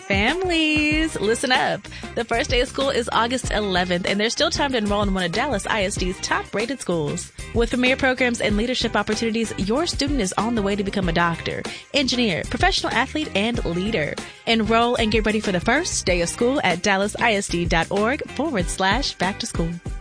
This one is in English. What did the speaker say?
Families, listen up. The first day of school is August 11th, and there's still time to enroll in one of Dallas ISD's top-rated schools. With premier programs and leadership opportunities, your student is on the way to become a doctor, engineer, professional athlete, and leader. Enroll and get ready for the first day of school at dallasisd.org/back to school.